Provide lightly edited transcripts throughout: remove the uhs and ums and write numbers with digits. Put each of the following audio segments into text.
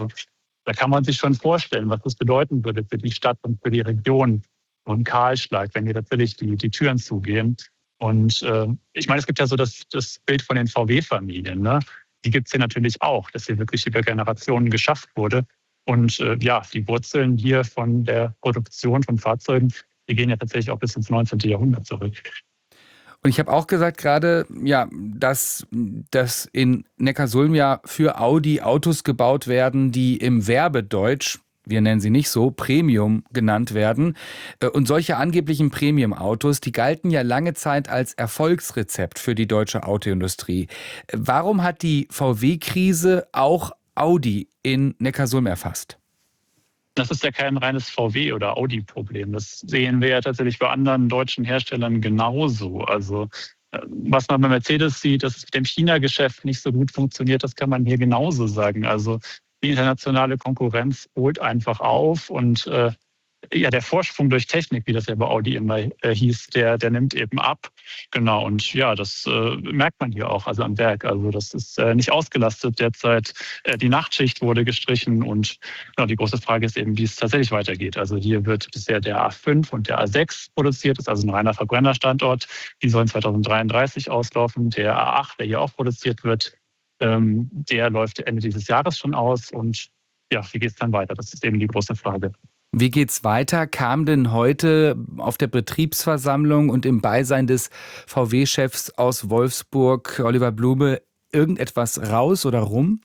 da kann man sich schon vorstellen, was das bedeuten würde für die Stadt und für die Region. So ein Kahlschlag, wenn hier tatsächlich die Türen zugehen. Und ich meine, es gibt ja so das Bild von den VW-Familien. Ne? Die gibt es hier natürlich auch, dass hier wirklich über Generationen geschafft wurde. Und die Wurzeln hier von der Produktion von Fahrzeugen, die gehen ja tatsächlich auch bis ins 19. Jahrhundert zurück. Und ich habe auch gesagt gerade, ja, dass in Neckarsulm ja für Audi Autos gebaut werden, die im Werbedeutsch, wir nennen sie nicht so, Premium genannt werden. Und solche angeblichen Premium-Autos, die galten ja lange Zeit als Erfolgsrezept für die deutsche Autoindustrie. Warum hat die VW-Krise auch Audi in Neckarsulm erfasst? Das ist ja kein reines VW- oder Audi-Problem. Das sehen wir ja tatsächlich bei anderen deutschen Herstellern genauso. Also was man bei Mercedes sieht, dass es mit dem China-Geschäft nicht so gut funktioniert, das kann man hier genauso sagen. Also die internationale Konkurrenz holt einfach auf und der Vorsprung durch Technik, wie das ja bei Audi immer hieß, der nimmt eben ab. Genau, und ja, das merkt man hier auch, also am Werk. Also das ist nicht ausgelastet derzeit. Die Nachtschicht wurde gestrichen und die große Frage ist eben, wie es tatsächlich weitergeht. Also hier wird bisher der A5 und der A6 produziert, das ist also ein reiner Verbrennerstandort. Die sollen 2033 auslaufen. Der A8, der hier auch produziert wird, der läuft Ende dieses Jahres schon aus. Und ja, wie geht es dann weiter? Das ist eben die große Frage. Wie geht's weiter? Kam denn heute auf der Betriebsversammlung und im Beisein des VW-Chefs aus Wolfsburg, Oliver Blume, irgendetwas raus oder rum?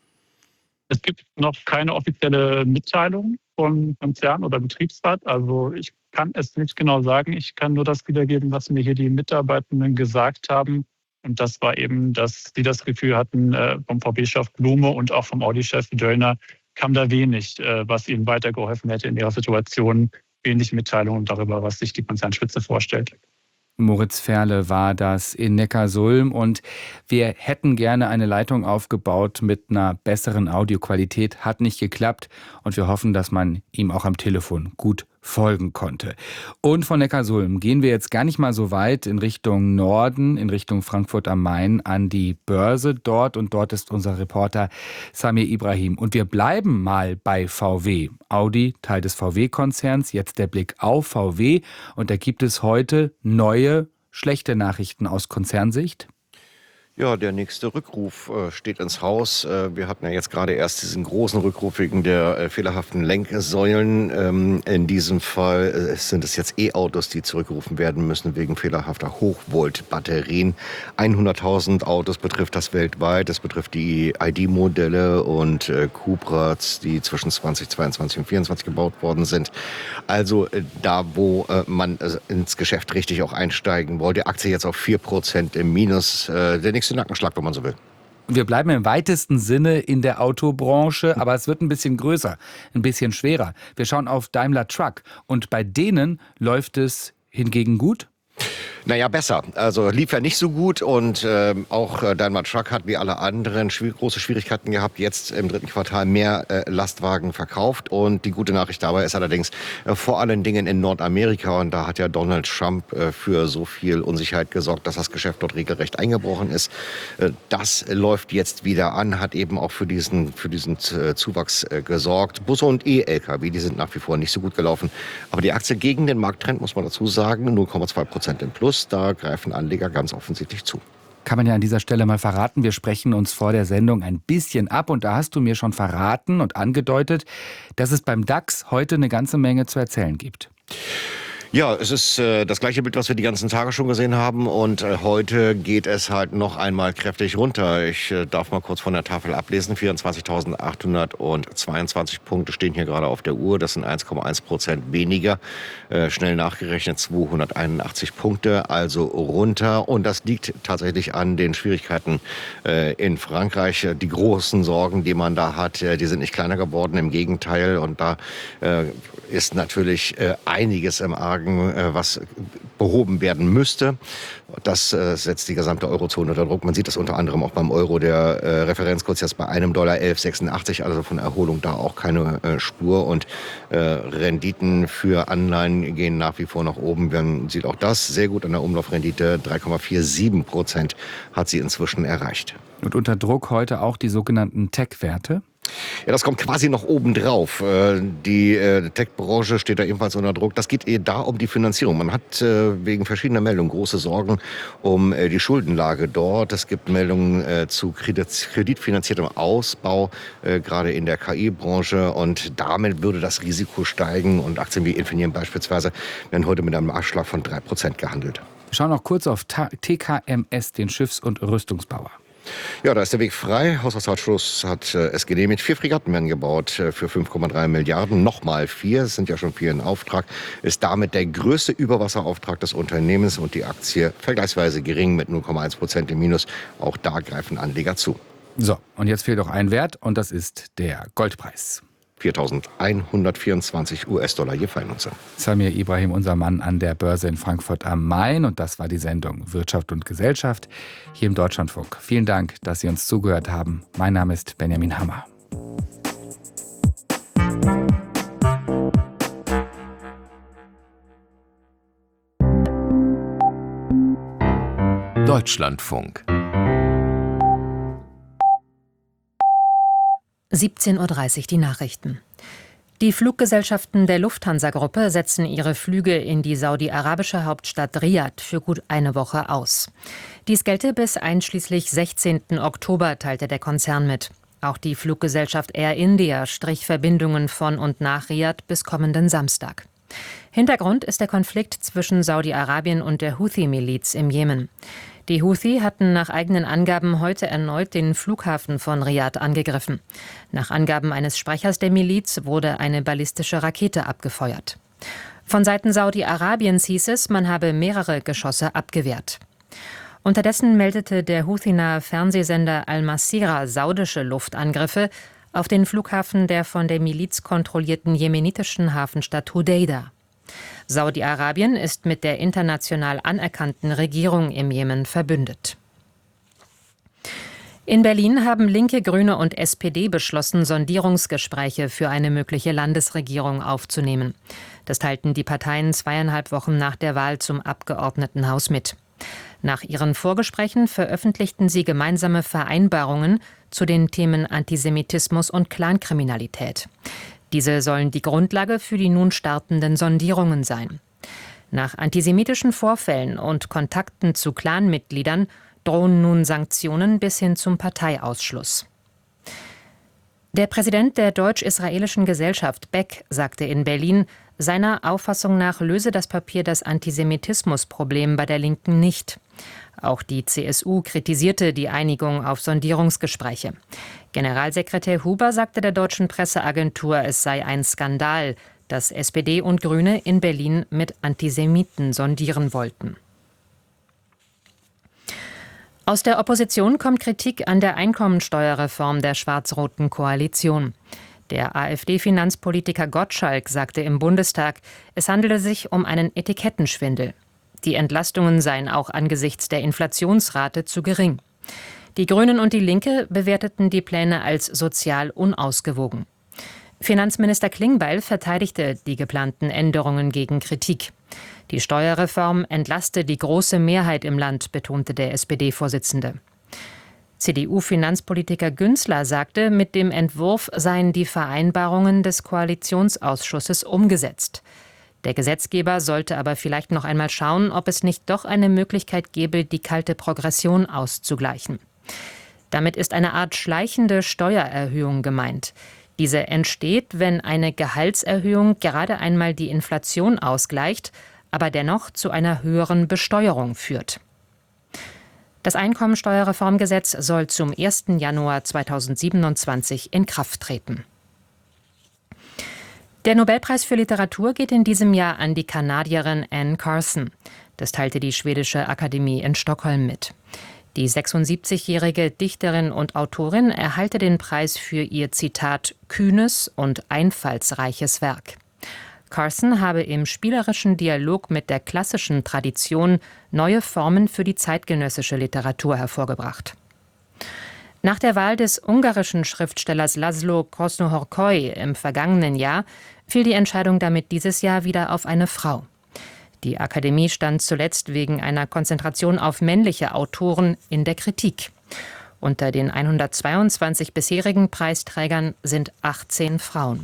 Es gibt noch keine offizielle Mitteilung vom Konzern oder Betriebsrat. Also ich kann es nicht genau sagen. Ich kann nur das wiedergeben, was mir hier die Mitarbeitenden gesagt haben. Und das war eben, dass sie das Gefühl hatten, vom VW-Chef Blume und auch vom Audi-Chef Döllner kam da wenig, was ihnen weitergeholfen hätte in ihrer Situation. Wenig Mitteilungen darüber, was sich die Konzernspitze vorstellt. Moritz Ferle war das in Neckarsulm und wir hätten gerne eine Leitung aufgebaut mit einer besseren Audioqualität. Hat nicht geklappt und wir hoffen, dass man ihm auch am Telefon gut folgen konnte. Und von Neckarsulm gehen wir jetzt gar nicht mal so weit in Richtung Norden, in Richtung Frankfurt am Main an die Börse dort. Und dort ist unser Reporter Samir Ibrahim. Und wir bleiben mal bei VW. Audi, Teil des VW-Konzerns, jetzt der Blick auf VW. Und da gibt es heute neue, schlechte Nachrichten aus Konzernsicht. Ja, der nächste Rückruf steht ins Haus. Wir hatten ja jetzt gerade erst diesen großen Rückruf wegen der fehlerhaften Lenksäulen. In diesem Fall sind es jetzt E-Autos, die zurückgerufen werden müssen wegen fehlerhafter Hochvolt-Batterien. 100.000 Autos betrifft das weltweit. Das betrifft die ID-Modelle und Cupras, die zwischen 2022 und 2024 gebaut worden sind. Also da, wo man ins Geschäft richtig auch einsteigen wollte. Die Aktie jetzt auf 4% im Minus. Der nächste Nackenschlag, wenn man so will. Wir bleiben im weitesten Sinne in der Autobranche, aber es wird ein bisschen größer, ein bisschen schwerer. Wir schauen auf Daimler Truck und bei denen läuft es hingegen gut. Naja, besser. Also lief ja nicht so gut und auch Daimler Truck hat wie alle anderen große Schwierigkeiten gehabt, jetzt im dritten Quartal mehr Lastwagen verkauft. Und die gute Nachricht dabei ist allerdings vor allen Dingen in Nordamerika. Und da hat ja Donald Trump für so viel Unsicherheit gesorgt, dass das Geschäft dort regelrecht eingebrochen ist. Das läuft jetzt wieder an, hat eben auch für diesen Zuwachs gesorgt. Busse und E-Lkw, die sind nach wie vor nicht so gut gelaufen. Aber die Aktie gegen den Markttrend, muss man dazu sagen, 0,2% im Plus. Da greifen Anleger ganz offensichtlich zu. Kann man ja an dieser Stelle mal verraten, wir sprechen uns vor der Sendung ein bisschen ab und da hast du mir schon verraten und angedeutet, dass es beim DAX heute eine ganze Menge zu erzählen gibt. Ja, es ist das gleiche Bild, was wir die ganzen Tage schon gesehen haben und heute geht es halt noch einmal kräftig runter. Ich darf mal kurz von der Tafel ablesen. 24.822 Punkte stehen hier gerade auf der Uhr. Das sind 1,1% weniger. Schnell nachgerechnet 281 Punkte, also runter. Und das liegt tatsächlich an den Schwierigkeiten in Frankreich. Die großen Sorgen, die man da hat, die sind nicht kleiner geworden, im Gegenteil. Und da ist natürlich einiges im Argen, was behoben werden müsste. Das setzt die gesamte Eurozone unter Druck. Man sieht das unter anderem auch beim Euro. Der Referenzkurs jetzt bei $1,1186, also von Erholung da auch keine Spur. Und Renditen für Anleihen gehen nach wie vor nach oben. Man sieht auch das sehr gut an der Umlaufrendite. 3,47% hat sie inzwischen erreicht. Und unter Druck heute auch die sogenannten Tech-Werte? Ja, das kommt quasi noch obendrauf. Die Tech-Branche steht da ebenfalls unter Druck. Das geht da um die Finanzierung. Man hat wegen verschiedener Meldungen große Sorgen um die Schuldenlage dort. Es gibt Meldungen zu kreditfinanziertem Ausbau, gerade in der KI-Branche. Und damit würde das Risiko steigen. Und Aktien wie Infineon beispielsweise werden heute mit einem Abschlag von 3% gehandelt. Wir schauen noch kurz auf TKMS, den Schiffs- und Rüstungsbauer. Ja, da ist der Weg frei. Haushaltsausschuss hat es genehmigt. 4 Fregatten werden gebaut für 5,3 Milliarden. Nochmal 4, es sind ja schon 4 in Auftrag. Ist damit der größte Überwasserauftrag des Unternehmens und die Aktie vergleichsweise gering mit 0,1% im Minus. Auch da greifen Anleger zu. So, und jetzt fehlt noch ein Wert und das ist der Goldpreis. 4.124 US-Dollar je Feinunze. Samir Ibrahim, unser Mann an der Börse in Frankfurt am Main. Und das war die Sendung Wirtschaft und Gesellschaft hier im Deutschlandfunk. Vielen Dank, dass Sie uns zugehört haben. Mein Name ist Benjamin Hammer. Deutschlandfunk 17:30 Uhr die Nachrichten. Die Fluggesellschaften der Lufthansa-Gruppe setzen ihre Flüge in die saudi-arabische Hauptstadt Riad für gut eine Woche aus. Dies gelte bis einschließlich 16. Oktober, teilte der Konzern mit. Auch die Fluggesellschaft Air India strich Verbindungen von und nach Riad bis kommenden Samstag. Hintergrund ist der Konflikt zwischen Saudi-Arabien und der Houthi-Miliz im Jemen. Die Houthi hatten nach eigenen Angaben heute erneut den Flughafen von Riad angegriffen. Nach Angaben eines Sprechers der Miliz wurde eine ballistische Rakete abgefeuert. Von Seiten Saudi-Arabiens hieß es, man habe mehrere Geschosse abgewehrt. Unterdessen meldete der Houthi-nahe Fernsehsender Al-Masirah saudische Luftangriffe auf den Flughafen der von der Miliz kontrollierten jemenitischen Hafenstadt Hodeida. Saudi-Arabien ist mit der international anerkannten Regierung im Jemen verbündet. In Berlin haben Linke, Grüne und SPD beschlossen, Sondierungsgespräche für eine mögliche Landesregierung aufzunehmen. Das teilten die Parteien 2,5 Wochen nach der Wahl zum Abgeordnetenhaus mit. Nach ihren Vorgesprächen veröffentlichten sie gemeinsame Vereinbarungen zu den Themen Antisemitismus und Clankriminalität. Diese sollen die Grundlage für die nun startenden Sondierungen sein. Nach antisemitischen Vorfällen und Kontakten zu Clanmitgliedern drohen nun Sanktionen bis hin zum Parteiausschluss. Der Präsident der Deutsch-Israelischen Gesellschaft, Beck, sagte in Berlin, seiner Auffassung nach löse das Papier das Antisemitismusproblem bei der Linken nicht. Auch die CSU kritisierte die Einigung auf Sondierungsgespräche. Generalsekretär Huber sagte der deutschen Presseagentur, es sei ein Skandal, dass SPD und Grüne in Berlin mit Antisemiten sondieren wollten. Aus der Opposition kommt Kritik an der Einkommensteuerreform der schwarz-roten Koalition. Der AfD-Finanzpolitiker Gottschalk sagte im Bundestag, es handele sich um einen Etikettenschwindel. Die Entlastungen seien auch angesichts der Inflationsrate zu gering. Die Grünen und die Linke bewerteten die Pläne als sozial unausgewogen. Finanzminister Klingbeil verteidigte die geplanten Änderungen gegen Kritik. Die Steuerreform entlaste die große Mehrheit im Land, betonte der SPD-Vorsitzende. CDU-Finanzpolitiker Günzler sagte, mit dem Entwurf seien die Vereinbarungen des Koalitionsausschusses umgesetzt. Der Gesetzgeber sollte aber vielleicht noch einmal schauen, ob es nicht doch eine Möglichkeit gäbe, die kalte Progression auszugleichen. Damit ist eine Art schleichende Steuererhöhung gemeint. Diese entsteht, wenn eine Gehaltserhöhung gerade einmal die Inflation ausgleicht, aber dennoch zu einer höheren Besteuerung führt. Das Einkommensteuerreformgesetz soll zum 1. Januar 2027 in Kraft treten. Der Nobelpreis für Literatur geht in diesem Jahr an die Kanadierin Anne Carson. Das teilte die Schwedische Akademie in Stockholm mit. Die 76-jährige Dichterin und Autorin erhalte den Preis für ihr, Zitat, kühnes und einfallsreiches Werk. Carson habe im spielerischen Dialog mit der klassischen Tradition neue Formen für die zeitgenössische Literatur hervorgebracht. Nach der Wahl des ungarischen Schriftstellers Laszlo Krasznahorkai im vergangenen Jahr fiel die Entscheidung damit dieses Jahr wieder auf eine Frau. Die Akademie stand zuletzt wegen einer Konzentration auf männliche Autoren in der Kritik. Unter den 122 bisherigen Preisträgern sind 18 Frauen.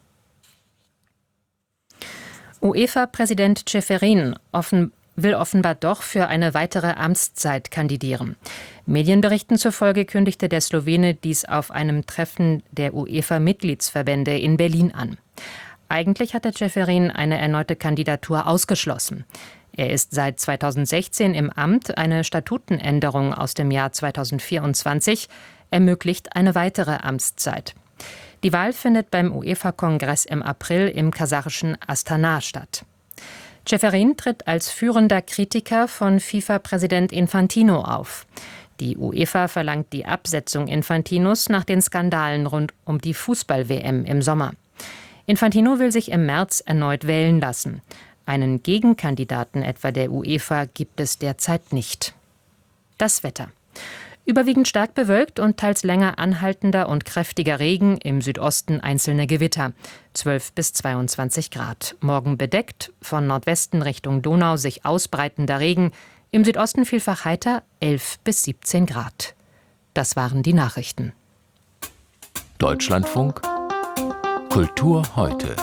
UEFA-Präsident Ceferin will offenbar doch für eine weitere Amtszeit kandidieren. Medienberichten zufolge kündigte der Slowene dies auf einem Treffen der UEFA-Mitgliedsverbände in Berlin an. Eigentlich hatte Ceferin eine erneute Kandidatur ausgeschlossen. Er ist seit 2016 im Amt. Eine Statutenänderung aus dem Jahr 2024 ermöglicht eine weitere Amtszeit. Die Wahl findet beim UEFA-Kongress im April im kasachischen Astana statt. Ceferin tritt als führender Kritiker von FIFA-Präsident Infantino auf. Die UEFA verlangt die Absetzung Infantinos nach den Skandalen rund um die Fußball-WM im Sommer. Infantino will sich im März erneut wählen lassen. Einen Gegenkandidaten etwa der UEFA gibt es derzeit nicht. Das Wetter. Überwiegend stark bewölkt und teils länger anhaltender und kräftiger Regen, im Südosten einzelne Gewitter. 12 bis 22 Grad. Morgen bedeckt, von Nordwesten Richtung Donau sich ausbreitender Regen. Im Südosten vielfach heiter, 11 bis 17 Grad. Das waren die Nachrichten. Deutschlandfunk Kultur heute.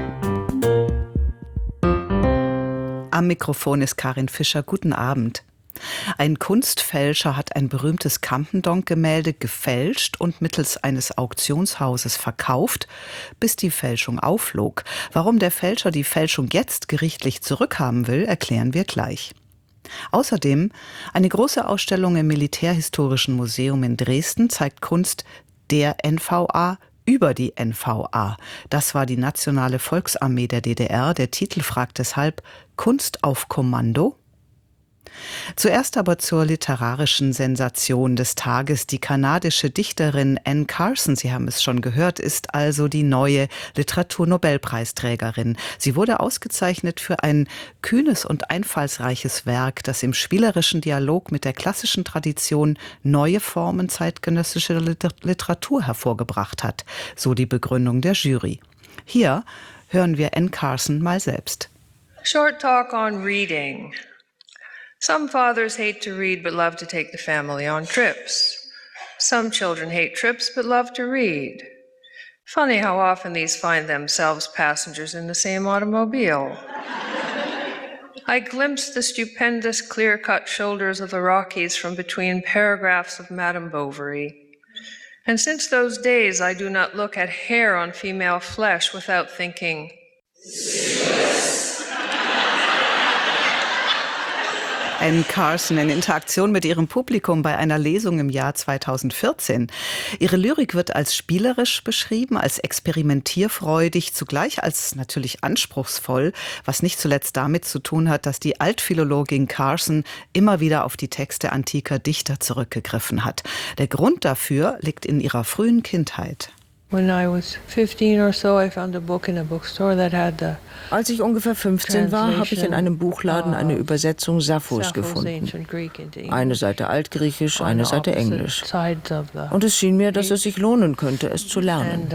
Am Mikrofon ist Karin Fischer. Guten Abend. Ein Kunstfälscher hat ein berühmtes Campendonk-Gemälde gefälscht und mittels eines Auktionshauses verkauft, bis die Fälschung aufflog. Warum der Fälscher die Fälschung jetzt gerichtlich zurückhaben will, erklären wir gleich. Außerdem eine große Ausstellung im Militärhistorischen Museum in Dresden zeigt Kunst der NVA über die NVA. Das war die Nationale Volksarmee der DDR. Der Titel fragt deshalb: Kunst auf Kommando? Zuerst aber zur literarischen Sensation des Tages. Die kanadische Dichterin Anne Carson, Sie haben es schon gehört, ist also die neue Literaturnobelpreisträgerin. Sie wurde ausgezeichnet für ein kühnes und einfallsreiches Werk, das im spielerischen Dialog mit der klassischen Tradition neue Formen zeitgenössischer Literatur hervorgebracht hat, so die Begründung der Jury. Hier hören wir Anne Carson mal selbst. Short talk on reading. Some fathers hate to read but love to take the family on trips. Some children hate trips but love to read. Funny how often these find themselves passengers in the same automobile. I glimpsed the stupendous clear-cut shoulders of the Rockies from between paragraphs of Madame Bovary. And since those days I do not look at hair on female flesh without thinking, Anne Carson in Interaktion mit ihrem Publikum bei einer Lesung im Jahr 2014. Ihre Lyrik wird als spielerisch beschrieben, als experimentierfreudig, zugleich als natürlich anspruchsvoll, was nicht zuletzt damit zu tun hat, dass die Altphilologin Carson immer wieder auf die Texte antiker Dichter zurückgegriffen hat. Der Grund dafür liegt in ihrer frühen Kindheit. Als ich ungefähr 15 war, habe ich in einem Buchladen eine Übersetzung Sapphos gefunden. Eine Seite Altgriechisch, eine Seite Englisch. Und es schien mir, dass es sich lohnen könnte, es zu lernen.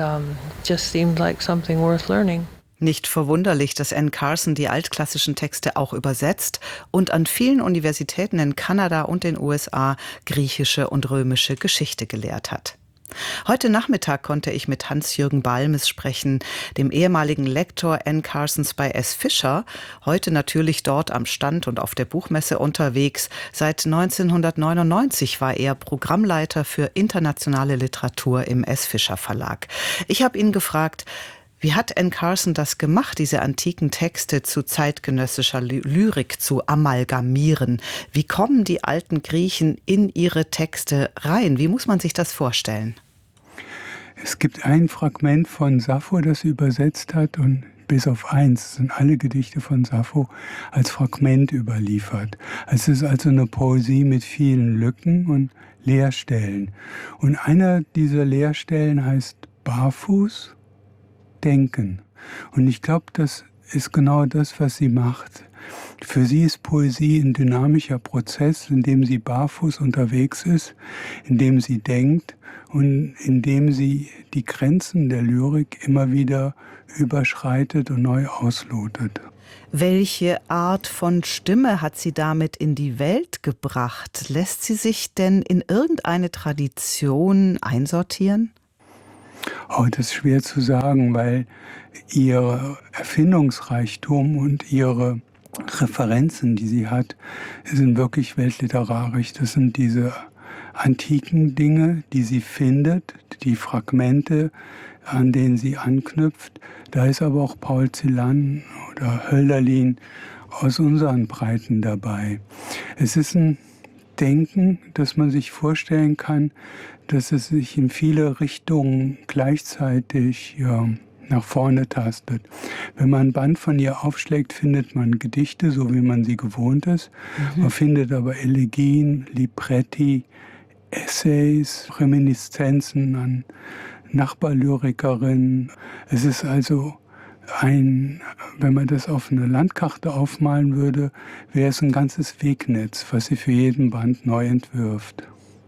Nicht verwunderlich, dass Anne Carson die altklassischen Texte auch übersetzt und an vielen Universitäten in Kanada und den USA griechische und römische Geschichte gelehrt hat. Heute Nachmittag konnte ich mit Hans-Jürgen Balmes sprechen, dem ehemaligen Lektor Anne Carsons bei S. Fischer, heute natürlich dort am Stand und auf der Buchmesse unterwegs. Seit 1999 war er Programmleiter für internationale Literatur im S. Fischer Verlag. Ich habe ihn gefragt, wie hat Anne Carson das gemacht, diese antiken Texte zu zeitgenössischer Lyrik zu amalgamieren? Wie kommen die alten Griechen in ihre Texte rein? Wie muss man sich das vorstellen? Es gibt ein Fragment von Sappho, das sie übersetzt hat, und bis auf eins sind alle Gedichte von Sappho als Fragment überliefert. Es ist also eine Poesie mit vielen Lücken und Leerstellen. Und einer dieser Leerstellen heißt Barfuß denken. Und ich glaube, das ist genau das, was sie macht. Für sie ist Poesie ein dynamischer Prozess, in dem sie barfuß unterwegs ist, in dem sie denkt und in dem sie die Grenzen der Lyrik immer wieder überschreitet und neu auslotet. Welche Art von Stimme hat sie damit in die Welt gebracht? Lässt sie sich denn in irgendeine Tradition einsortieren? Oh, das ist schwer zu sagen, weil ihr Erfindungsreichtum und ihre Referenzen, die sie hat, sind wirklich weltliterarisch. Das sind diese antiken Dinge, die sie findet, die Fragmente, an denen sie anknüpft. Da ist aber auch Paul Celan oder Hölderlin aus unseren Breiten dabei. Es ist ein Denken, das man sich vorstellen kann, dass es sich in viele Richtungen gleichzeitig nach vorne tastet. Wenn man ein Band von ihr aufschlägt, findet man Gedichte, so wie man sie gewohnt ist. Man findet aber Elegien, Libretti, Essays, Reminiszenzen an Nachbarlyrikerinnen. Es ist also wenn man das auf eine Landkarte aufmalen würde, wäre es ein ganzes Wegnetz, was sie für jeden Band neu entwirft.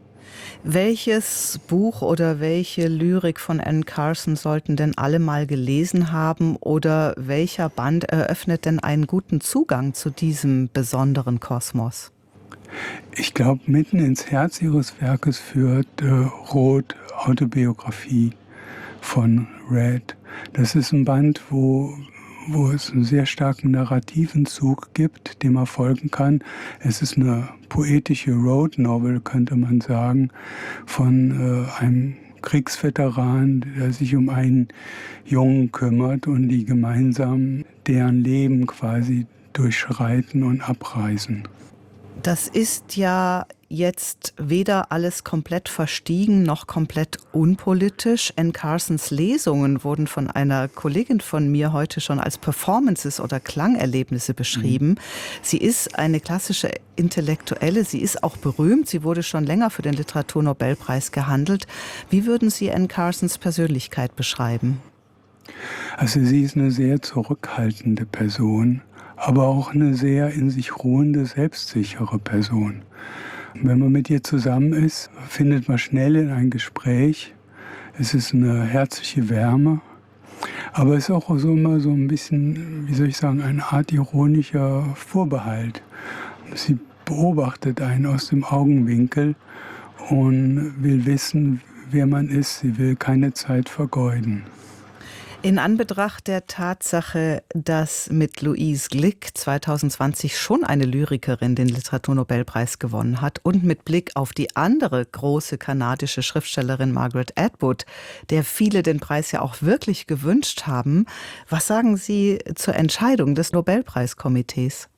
Welches Buch oder welche Lyrik von Anne Carson sollten denn alle mal gelesen haben oder welcher Band eröffnet denn einen guten Zugang zu diesem besonderen Kosmos? Ich glaube, mitten ins Herz ihres Werkes führt Roth, Autobiografie von Red. Das ist ein Band, wo es einen sehr starken narrativen Zug gibt, dem man folgen kann. Es ist eine poetische Road Novel, könnte man sagen, von einem Kriegsveteran, der sich um einen Jungen kümmert und die gemeinsam deren Leben quasi durchschreiten und abreisen. Das ist ja jetzt weder alles komplett verstiegen noch komplett unpolitisch. Anne Carsons Lesungen wurden von einer Kollegin von mir heute schon als Performances oder Klangerlebnisse beschrieben. Sie ist eine klassische Intellektuelle, sie ist auch berühmt, sie wurde schon länger für den Literaturnobelpreis gehandelt. Wie würden Sie Anne Carsons Persönlichkeit beschreiben? Also sie ist eine sehr zurückhaltende Person, aber auch eine sehr in sich ruhende, selbstsichere Person. Wenn man mit ihr zusammen ist, findet man schnell in ein Gespräch. Es ist eine herzliche Wärme, aber es ist auch so immer so ein bisschen, wie soll ich sagen, eine Art ironischer Vorbehalt. Sie beobachtet einen aus dem Augenwinkel und will wissen, wer man ist. Sie will keine Zeit vergeuden. In Anbetracht der Tatsache, dass mit Louise Glück 2020 schon eine Lyrikerin den Literaturnobelpreis gewonnen hat und mit Blick auf die andere große kanadische Schriftstellerin Margaret Atwood, der viele den Preis ja auch wirklich gewünscht haben, was sagen Sie zur Entscheidung des Nobelpreiskomitees?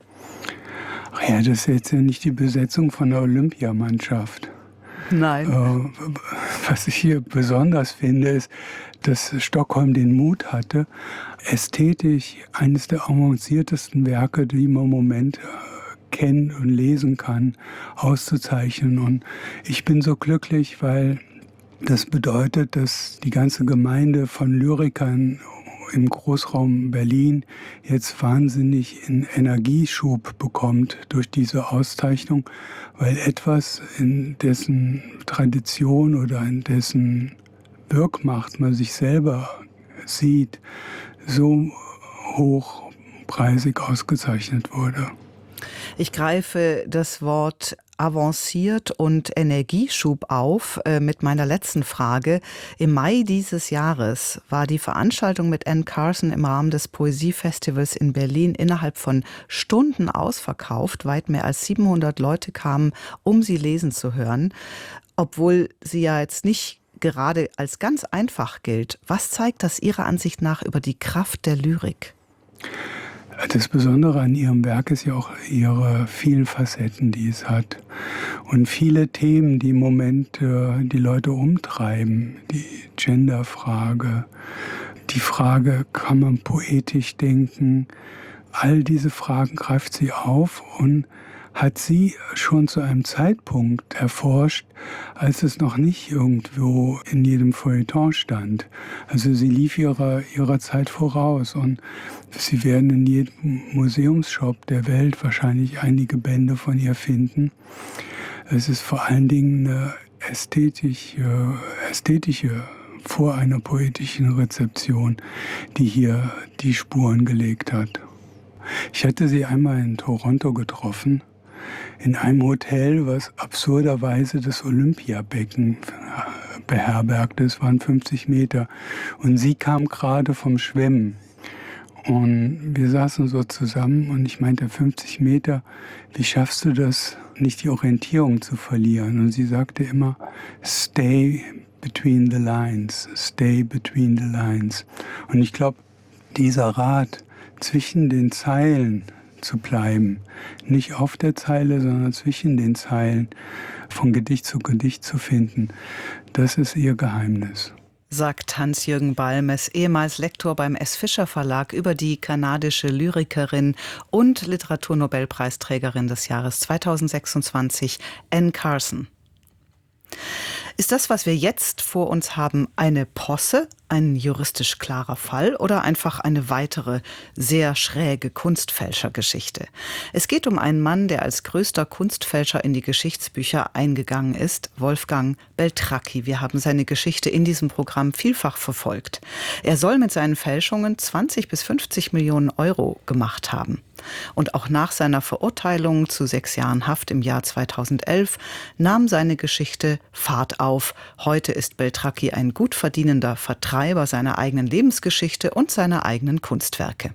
Ach ja, das ist jetzt ja nicht die Besetzung von der Olympiamannschaft. Nein. Was ich hier besonders finde, ist, dass Stockholm den Mut hatte, ästhetisch eines der avanciertesten Werke, die man im Moment kennen und lesen kann, auszuzeichnen. Und ich bin so glücklich, weil das bedeutet, dass die ganze Gemeinde von Lyrikern im Großraum Berlin jetzt wahnsinnig einen Energieschub bekommt durch diese Auszeichnung, weil etwas, in dessen Tradition oder in dessen Wirkmacht man sich selber sieht, so hochpreisig ausgezeichnet wurde. Ich greife das Wort avanciert und Energieschub auf mit meiner letzten Frage. Im Mai dieses Jahres war die Veranstaltung mit Anne Carson im Rahmen des Poesiefestivals in Berlin innerhalb von Stunden ausverkauft. Weit mehr als 700 Leute kamen, um sie lesen zu hören, obwohl sie ja jetzt nicht gerade als ganz einfach gilt. Was zeigt das Ihrer Ansicht nach über die Kraft der Lyrik? Das Besondere an ihrem Werk ist ja auch ihre vielen Facetten, die es hat. Und viele Themen, die im Moment die Leute umtreiben. Die Genderfrage, die Frage, kann man poetisch denken? All diese Fragen greift sie auf und hat sie schon zu einem Zeitpunkt erforscht, als es noch nicht irgendwo in jedem Feuilleton stand. Also sie lief ihrer Zeit voraus und Sie werden in jedem Museumsshop der Welt wahrscheinlich einige Bände von ihr finden. Es ist vor allen Dingen eine ästhetische vor einer poetischen Rezeption, die hier die Spuren gelegt hat. Ich hatte sie einmal in Toronto getroffen, in einem Hotel, was absurderweise das Olympiabecken beherbergte. Es waren 50 Meter. Und sie kam gerade vom Schwimmen. Und wir saßen so zusammen und ich meinte, 50 Meter, wie schaffst du das, nicht die Orientierung zu verlieren? Und sie sagte immer, stay between the lines, stay between the lines. Und ich glaube, dieser Rat, zwischen den Zeilen zu bleiben, nicht auf der Zeile, sondern zwischen den Zeilen, von Gedicht zu Gedicht zu finden, das ist ihr Geheimnis. Sagt Hans-Jürgen Balmes, ehemals Lektor beim S. Fischer Verlag, über die kanadische Lyrikerin und Literaturnobelpreisträgerin des Jahres 2026, Anne Carson. Ist das, was wir jetzt vor uns haben, eine Posse, ein juristisch klarer Fall oder einfach eine weitere, sehr schräge Kunstfälschergeschichte? Es geht um einen Mann, der als größter Kunstfälscher in die Geschichtsbücher eingegangen ist, Wolfgang Beltracchi. Wir haben seine Geschichte in diesem Programm vielfach verfolgt. Er soll mit seinen Fälschungen 20 bis 50 Millionen Euro gemacht haben. Und auch nach seiner Verurteilung zu 6 Jahren Haft im Jahr 2011 nahm seine Geschichte Fahrt auf. Heute ist Beltracchi ein gut verdienender Vertreiber seiner eigenen Lebensgeschichte und seiner eigenen Kunstwerke.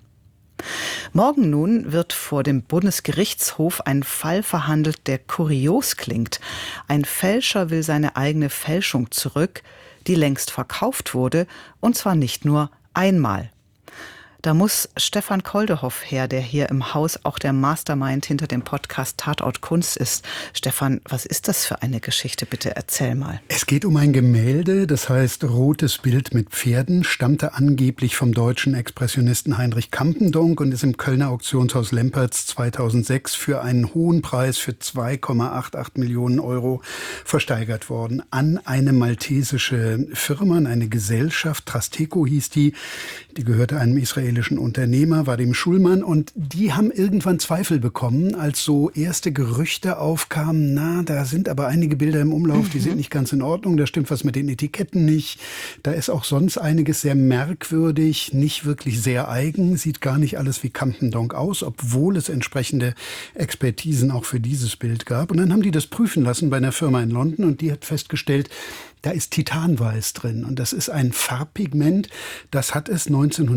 Morgen nun wird vor dem Bundesgerichtshof ein Fall verhandelt, der kurios klingt. Ein Fälscher will seine eigene Fälschung zurück, die längst verkauft wurde, und zwar nicht nur einmal. Da muss Stefan Koldehoff her, der hier im Haus auch der Mastermind hinter dem Podcast Tatort Kunst ist. Stefan, was ist das für eine Geschichte? Bitte erzähl mal. Es geht um ein Gemälde, das heißt Rotes Bild mit Pferden, stammte angeblich vom deutschen Expressionisten Heinrich Campendonck und ist im Kölner Auktionshaus Lempertz 2006 für einen hohen Preis für 2,88 Millionen Euro versteigert worden an eine maltesische Firma, eine Gesellschaft, Trasteco hieß die gehörte einem israelischen Unternehmer, Vadim Schulman, und die haben irgendwann Zweifel bekommen, als so erste Gerüchte aufkamen, da sind aber einige Bilder im Umlauf, die sind nicht ganz in Ordnung, da stimmt was mit den Etiketten nicht, da ist auch sonst einiges sehr merkwürdig, nicht wirklich sehr eigen, sieht gar nicht alles wie Campendonck aus, obwohl es entsprechende Expertisen auch für dieses Bild gab. Und dann haben die das prüfen lassen bei einer Firma in London und die hat festgestellt, da ist Titanweiß drin und das ist ein Farbpigment, das hat es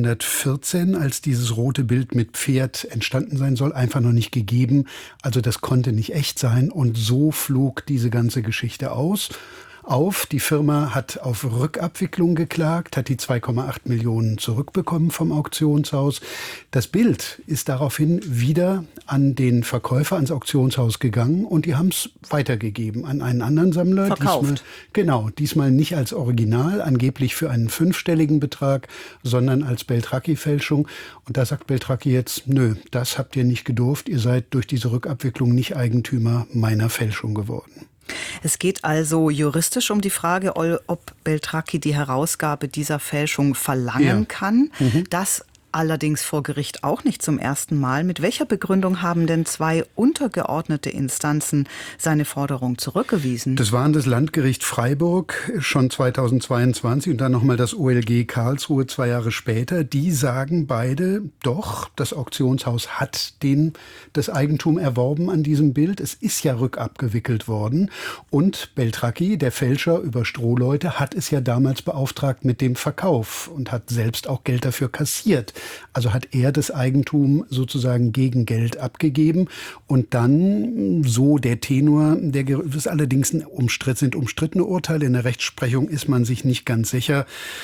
1914, als dieses rote Bild mit Pferd entstanden sein soll, einfach noch nicht gegeben. Also das konnte nicht echt sein und so flog diese ganze Geschichte auf. Die Firma hat auf Rückabwicklung geklagt, hat die 2,8 Millionen zurückbekommen vom Auktionshaus. Das Bild ist daraufhin wieder an den Verkäufer, ans Auktionshaus gegangen und die haben es weitergegeben an einen anderen Sammler. Verkauft. Diesmal nicht als Original, angeblich für einen 5-stelligen Betrag, sondern als Beltracchi-Fälschung. Und da sagt Beltracchi jetzt, nö, das habt ihr nicht gedurft, ihr seid durch diese Rückabwicklung nicht Eigentümer meiner Fälschung geworden. Es geht also juristisch um die Frage, ob Beltracchi die Herausgabe dieser Fälschung verlangen kann. Das allerdings vor Gericht auch nicht zum ersten Mal. Mit welcher Begründung haben denn 2 untergeordnete Instanzen seine Forderung zurückgewiesen? Das waren das Landgericht Freiburg schon 2022 und dann nochmal das OLG Karlsruhe 2 Jahre später. Die sagen beide, doch, das Auktionshaus hat das Eigentum erworben an diesem Bild. Es ist ja rückabgewickelt worden. Und Beltracchi, der Fälscher über Strohleute, hat es ja damals beauftragt mit dem Verkauf und hat selbst auch Geld dafür kassiert. Also hat er das Eigentum sozusagen gegen Geld abgegeben und dann, so der Tenor, das ist allerdings sind umstrittene Urteile. In der Rechtsprechung ist man sich nicht ganz sicher,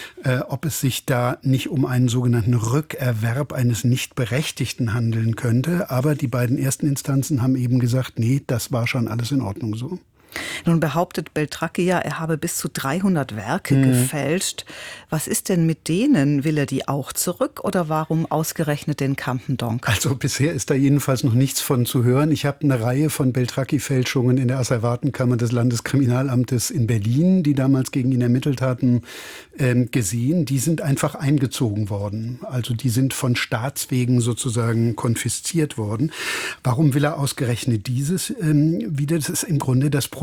ob es sich da nicht um einen sogenannten Rückerwerb eines Nichtberechtigten handeln könnte. Aber die beiden ersten Instanzen haben eben gesagt, nee, das war schon alles in Ordnung so. Nun behauptet Beltracchi ja, er habe bis zu 300 Werke gefälscht. Was ist denn mit denen? Will er die auch zurück oder warum ausgerechnet den Campendonck? Also bisher ist da jedenfalls noch nichts von zu hören. Ich habe eine Reihe von Beltracchi-Fälschungen in der Asservatenkammer des Landeskriminalamtes in Berlin, die damals gegen ihn ermittelt hatten, gesehen. Die sind einfach eingezogen worden. Also die sind von Staatswegen sozusagen konfisziert worden. Warum will er ausgerechnet dieses wieder? Das ist im Grunde das Problem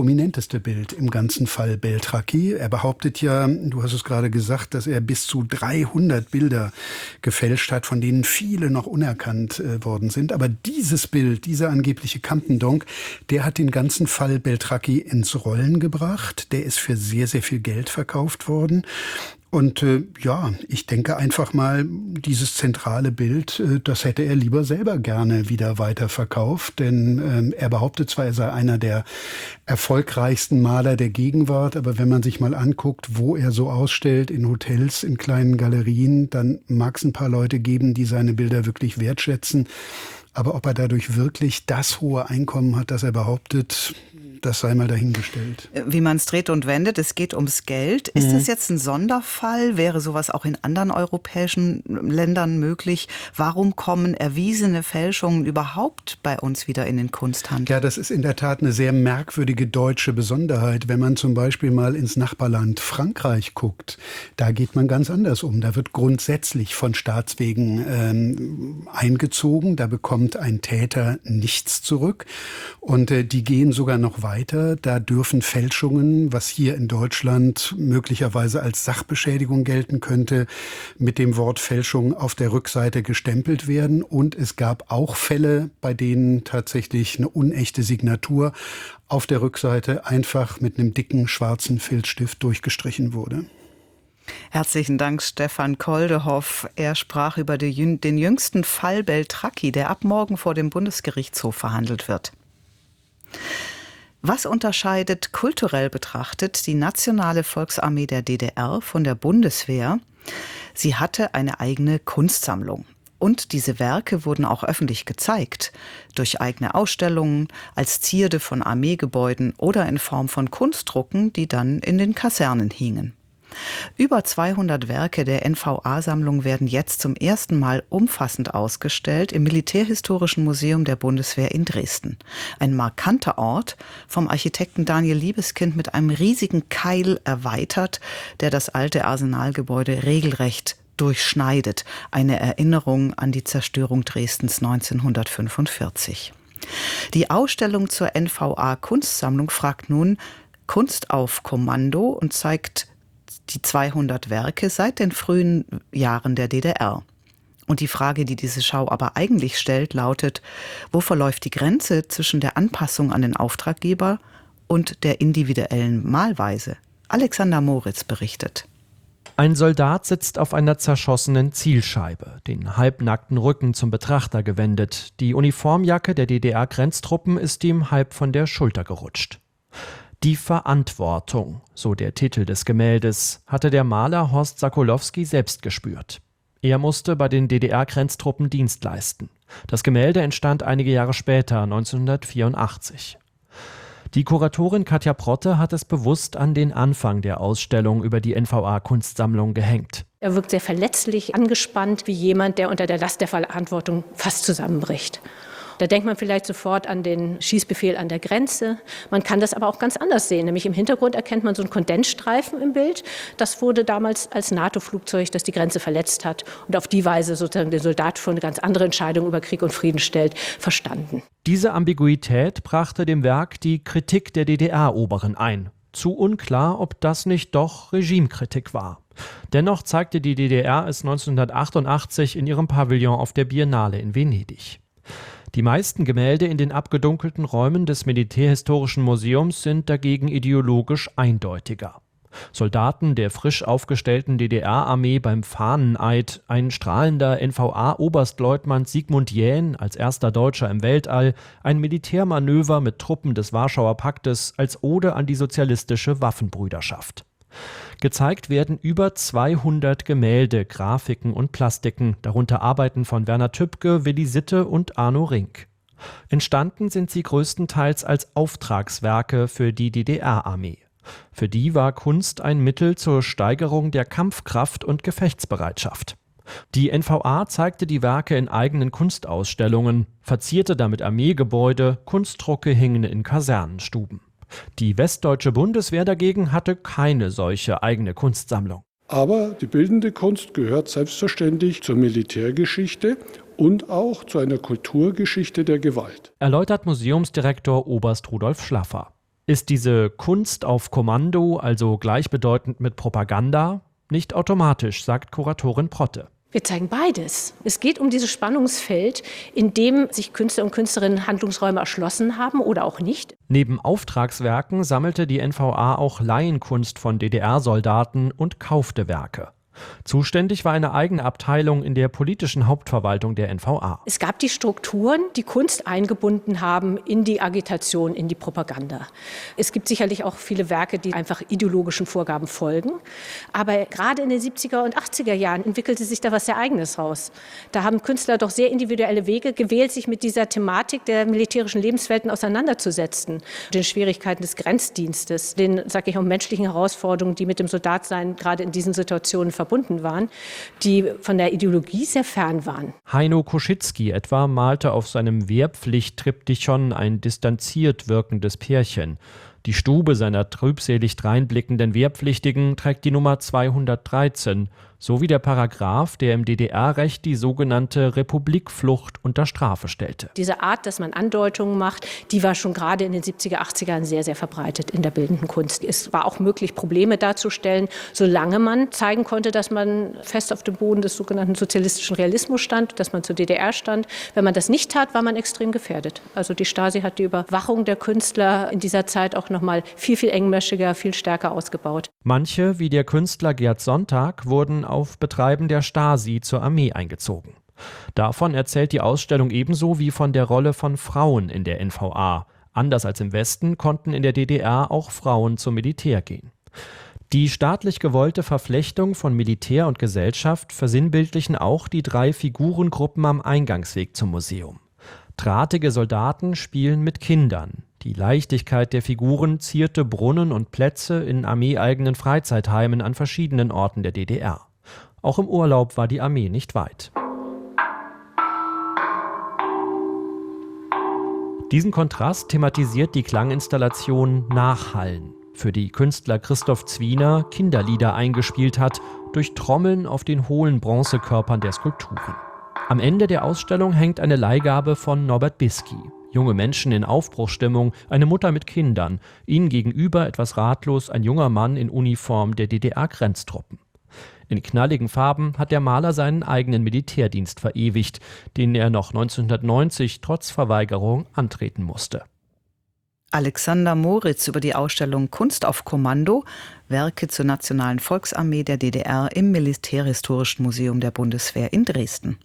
prominenteste Bild im ganzen Fall Beltracchi. Er behauptet ja, du hast es gerade gesagt, dass er bis zu 300 Bilder gefälscht hat, von denen viele noch unerkannt worden sind. Aber dieses Bild, dieser angebliche Campendonk, der hat den ganzen Fall Beltracchi ins Rollen gebracht. Der ist für sehr, sehr viel Geld verkauft worden. Und ich denke einfach mal, dieses zentrale Bild, das hätte er lieber selber gerne wieder weiterverkauft. Denn er behauptet zwar, er sei einer der erfolgreichsten Maler der Gegenwart, aber wenn man sich mal anguckt, wo er so ausstellt, in Hotels, in kleinen Galerien, dann mag es ein paar Leute geben, die seine Bilder wirklich wertschätzen. Aber ob er dadurch wirklich das hohe Einkommen hat, das er behauptet, das sei mal dahingestellt. Wie man es dreht und wendet, es geht ums Geld. Ist das jetzt ein Sonderfall? Wäre sowas auch in anderen europäischen Ländern möglich? Warum kommen erwiesene Fälschungen überhaupt bei uns wieder in den Kunsthandel? Ja, das ist in der Tat eine sehr merkwürdige deutsche Besonderheit. Wenn man zum Beispiel mal ins Nachbarland Frankreich guckt, da geht man ganz anders um. Da wird grundsätzlich von Staatswegen eingezogen. Da bekommt ein Täter nichts zurück. Und die gehen sogar noch weiter. Da dürfen Fälschungen, was hier in Deutschland möglicherweise als Sachbeschädigung gelten könnte, mit dem Wort Fälschung auf der Rückseite gestempelt werden. Und es gab auch Fälle, bei denen tatsächlich eine unechte Signatur auf der Rückseite einfach mit einem dicken schwarzen Filzstift durchgestrichen wurde. Herzlichen Dank, Stefan Koldehoff. Er sprach über den jüngsten Fall Beltracchi, der ab morgen vor dem Bundesgerichtshof verhandelt wird. Was unterscheidet kulturell betrachtet die Nationale Volksarmee der DDR von der Bundeswehr? Sie hatte eine eigene Kunstsammlung. Und diese Werke wurden auch öffentlich gezeigt, durch eigene Ausstellungen, als Zierde von Armeegebäuden oder in Form von Kunstdrucken, die dann in den Kasernen hingen. Über 200 Werke der NVA-Sammlung werden jetzt zum ersten Mal umfassend ausgestellt im Militärhistorischen Museum der Bundeswehr in Dresden. Ein markanter Ort, vom Architekten Daniel Liebeskind mit einem riesigen Keil erweitert, der das alte Arsenalgebäude regelrecht durchschneidet. Eine Erinnerung an die Zerstörung Dresdens 1945. Die Ausstellung zur NVA-Kunstsammlung fragt nun Kunst auf Kommando und zeigt die 200 Werke seit den frühen Jahren der DDR. Und die Frage, die diese Schau aber eigentlich stellt, lautet, wo verläuft die Grenze zwischen der Anpassung an den Auftraggeber und der individuellen Malweise? Alexander Moritz berichtet. Ein Soldat sitzt auf einer zerschossenen Zielscheibe, den halbnackten Rücken zum Betrachter gewendet. Die Uniformjacke der DDR-Grenztruppen ist ihm halb von der Schulter gerutscht. Die Verantwortung, so der Titel des Gemäldes, hatte der Maler Horst Sakolowski selbst gespürt. Er musste bei den DDR-Grenztruppen Dienst leisten. Das Gemälde entstand einige Jahre später, 1984. Die Kuratorin Katja Protte hat es bewusst an den Anfang der Ausstellung über die NVA-Kunstsammlung gehängt. Er wirkt sehr verletzlich, angespannt, wie jemand, der unter der Last der Verantwortung fast zusammenbricht. Da denkt man vielleicht sofort an den Schießbefehl an der Grenze. Man kann das aber auch ganz anders sehen. Nämlich im Hintergrund erkennt man so einen Kondensstreifen im Bild. Das wurde damals als NATO-Flugzeug, das die Grenze verletzt hat und auf die Weise sozusagen den Soldat vor eine ganz andere Entscheidung über Krieg und Frieden stellt, verstanden. Diese Ambiguität brachte dem Werk die Kritik der DDR-Oberen ein. Zu unklar, ob das nicht doch Regimekritik war. Dennoch zeigte die DDR es 1988 in ihrem Pavillon auf der Biennale in Venedig. Die meisten Gemälde in den abgedunkelten Räumen des Militärhistorischen Museums sind dagegen ideologisch eindeutiger. Soldaten der frisch aufgestellten DDR-Armee beim Fahneneid, ein strahlender NVA-Oberstleutnant Sigmund Jähn als erster Deutscher im Weltall, ein Militärmanöver mit Truppen des Warschauer Paktes als Ode an die sozialistische Waffenbrüderschaft. Gezeigt werden über 200 Gemälde, Grafiken und Plastiken, darunter Arbeiten von Werner Tübke, Willi Sitte und Arno Rink. Entstanden sind sie größtenteils als Auftragswerke für die DDR-Armee. Für die war Kunst ein Mittel zur Steigerung der Kampfkraft und Gefechtsbereitschaft. Die NVA zeigte die Werke in eigenen Kunstausstellungen, verzierte damit Armeegebäude, Kunstdrucke hingen in Kasernenstuben. Die westdeutsche Bundeswehr dagegen hatte keine solche eigene Kunstsammlung. Aber die bildende Kunst gehört selbstverständlich zur Militärgeschichte und auch zu einer Kulturgeschichte der Gewalt. Erläutert Museumsdirektor Oberst Rudolf Schlaffer. Ist diese Kunst auf Kommando also gleichbedeutend mit Propaganda? Nicht automatisch, sagt Kuratorin Protte. Wir zeigen beides. Es geht um dieses Spannungsfeld, in dem sich Künstler und Künstlerinnen Handlungsräume erschlossen haben oder auch nicht. Neben Auftragswerken sammelte die NVA auch Laienkunst von DDR-Soldaten und kaufte Werke. Zuständig war eine eigene Abteilung in der politischen Hauptverwaltung der NVA. Es gab die Strukturen, die Kunst eingebunden haben in die Agitation, in die Propaganda. Es gibt sicherlich auch viele Werke, die einfach ideologischen Vorgaben folgen. Aber gerade in den 70er und 80er Jahren entwickelte sich da was sehr Eigenes raus. Da haben Künstler doch sehr individuelle Wege gewählt, sich mit dieser Thematik der militärischen Lebenswelten auseinanderzusetzen. Den Schwierigkeiten des Grenzdienstes, den, sage ich auch, menschlichen Herausforderungen, die mit dem Soldatsein gerade in diesen Situationen verbunden waren, die von der Ideologie sehr fern waren. Heino Koschitzki etwa malte auf seinem Wehrpflicht-Triptychon ein distanziert wirkendes Pärchen. Die Stube seiner trübselig dreinblickenden Wehrpflichtigen trägt die Nummer 213, sowie der Paragraph, der im DDR-Recht die sogenannte Republikflucht unter Strafe stellte. Diese Art, dass man Andeutungen macht, die war schon gerade in den 70er, 80ern sehr, sehr verbreitet in der bildenden Kunst. Es war auch möglich, Probleme darzustellen, solange man zeigen konnte, dass man fest auf dem Boden des sogenannten sozialistischen Realismus stand, dass man zur DDR stand. Wenn man das nicht tat, war man extrem gefährdet. Also die Stasi hat die Überwachung der Künstler in dieser Zeit auch noch mal viel, viel engmaschiger, viel stärker ausgebaut. Manche, wie der Künstler Gerd Sonntag, wurden auf Betreiben der Stasi zur Armee eingezogen. Davon erzählt die Ausstellung ebenso wie von der Rolle von Frauen in der NVA. Anders als im Westen konnten in der DDR auch Frauen zum Militär gehen. Die staatlich gewollte Verflechtung von Militär und Gesellschaft versinnbildlichen auch die 3 Figurengruppen am Eingangsweg zum Museum. Drahtige Soldaten spielen mit Kindern. Die Leichtigkeit der Figuren zierte Brunnen und Plätze in armeeeigenen Freizeitheimen an verschiedenen Orten der DDR. Auch im Urlaub war die Armee nicht weit. Diesen Kontrast thematisiert die Klanginstallation Nachhallen, für die Künstler Christoph Zwiener Kinderlieder eingespielt hat, durch Trommeln auf den hohlen Bronzekörpern der Skulpturen. Am Ende der Ausstellung hängt eine Leihgabe von Norbert Bisky. Junge Menschen in Aufbruchsstimmung, eine Mutter mit Kindern, ihnen gegenüber etwas ratlos ein junger Mann in Uniform der DDR-Grenztruppen. In knalligen Farben hat der Maler seinen eigenen Militärdienst verewigt, den er noch 1990 trotz Verweigerung antreten musste. Alexander Moritz über die Ausstellung Kunst auf Kommando, Werke zur Nationalen Volksarmee der DDR im Militärhistorischen Museum der Bundeswehr in Dresden.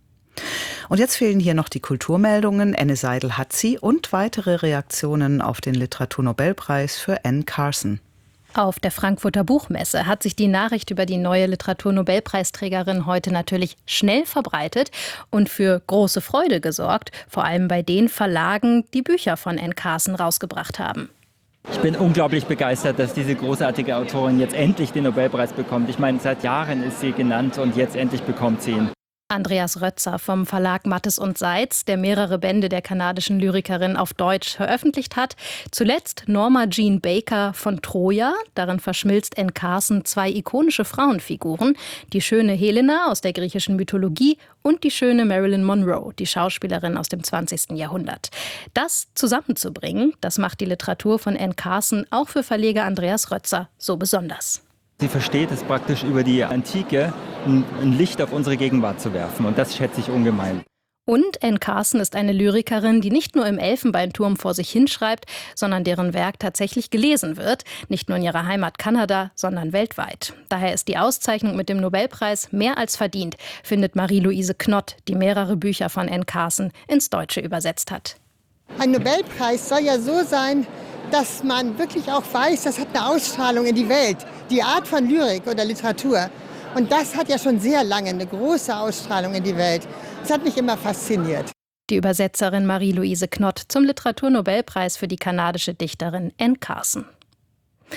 Und jetzt fehlen hier noch die Kulturmeldungen. Anne Seidel hat sie und weitere Reaktionen auf den Literaturnobelpreis für Anne Carson. Auf der Frankfurter Buchmesse hat sich die Nachricht über die neue Literaturnobelpreisträgerin heute natürlich schnell verbreitet und für große Freude gesorgt, vor allem bei den Verlagen, die Bücher von Anne Carson rausgebracht haben. Ich bin unglaublich begeistert, dass diese großartige Autorin jetzt endlich den Nobelpreis bekommt. Ich meine, seit Jahren ist sie genannt und jetzt endlich bekommt sie ihn. Andreas Rötzer vom Verlag Mattes und Seitz, der mehrere Bände der kanadischen Lyrikerin auf Deutsch veröffentlicht hat. Zuletzt Norma Jean Baker von Troja. Darin verschmilzt Anne Carson 2 ikonische Frauenfiguren. Die schöne Helena aus der griechischen Mythologie und die schöne Marilyn Monroe, die Schauspielerin aus dem 20. Jahrhundert. Das zusammenzubringen, das macht die Literatur von Anne Carson auch für Verleger Andreas Rötzer so besonders. Sie versteht es praktisch über die Antike, ein Licht auf unsere Gegenwart zu werfen. Und das schätze ich ungemein. Und Anne Carson ist eine Lyrikerin, die nicht nur im Elfenbeinturm vor sich hinschreibt, sondern deren Werk tatsächlich gelesen wird. Nicht nur in ihrer Heimat Kanada, sondern weltweit. Daher ist die Auszeichnung mit dem Nobelpreis mehr als verdient, findet Marie-Louise Knott, die mehrere Bücher von Anne Carson ins Deutsche übersetzt hat. Ein Nobelpreis soll ja so sein, dass man wirklich auch weiß, das hat eine Ausstrahlung in die Welt. Die Art von Lyrik oder Literatur. Und das hat ja schon sehr lange eine große Ausstrahlung in die Welt. Das hat mich immer fasziniert. Die Übersetzerin Marie-Louise Knott zum Literaturnobelpreis für die kanadische Dichterin Anne Carson.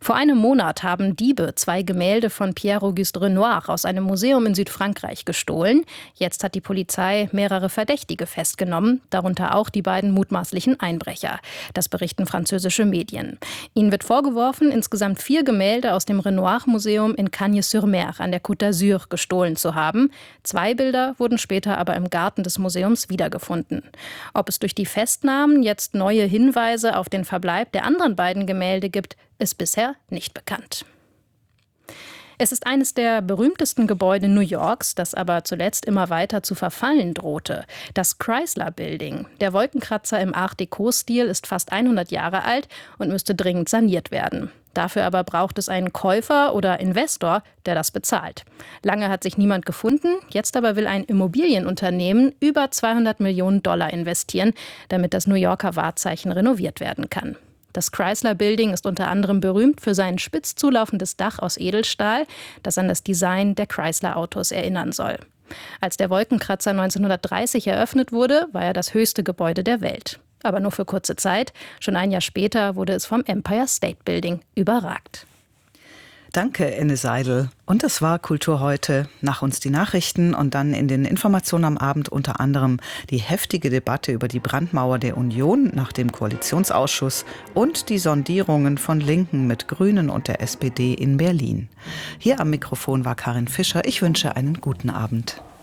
Vor einem Monat haben Diebe 2 Gemälde von Pierre-Auguste Renoir aus einem Museum in Südfrankreich gestohlen. Jetzt hat die Polizei mehrere Verdächtige festgenommen, darunter auch die beiden mutmaßlichen Einbrecher. Das berichten französische Medien. Ihnen wird vorgeworfen, insgesamt 4 Gemälde aus dem Renoir-Museum in Cagnes-sur-Mer an der Côte d'Azur gestohlen zu haben. 2 Bilder wurden später aber im Garten des Museums wiedergefunden. Ob es durch die Festnahmen jetzt neue Hinweise auf den Verbleib der anderen beiden Gemälde gibt, ist bisher nicht bekannt. Es ist eines der berühmtesten Gebäude New Yorks, das aber zuletzt immer weiter zu verfallen drohte. Das Chrysler Building. Der Wolkenkratzer im Art-Déco-Stil ist fast 100 Jahre alt und müsste dringend saniert werden. Dafür aber braucht es einen Käufer oder Investor, der das bezahlt. Lange hat sich niemand gefunden, jetzt aber will ein Immobilienunternehmen über $200 Millionen investieren, damit das New Yorker Wahrzeichen renoviert werden kann. Das Chrysler Building ist unter anderem berühmt für sein spitz zulaufendes Dach aus Edelstahl, das an das Design der Chrysler-Autos erinnern soll. Als der Wolkenkratzer 1930 eröffnet wurde, war er das höchste Gebäude der Welt. Aber nur für kurze Zeit. Schon ein Jahr später wurde es vom Empire State Building überragt. Danke, Enne Seidel. Und das war Kultur heute. Nach uns die Nachrichten und dann in den Informationen am Abend unter anderem die heftige Debatte über die Brandmauer der Union nach dem Koalitionsausschuss und die Sondierungen von Linken mit Grünen und der SPD in Berlin. Hier am Mikrofon war Karin Fischer. Ich wünsche einen guten Abend.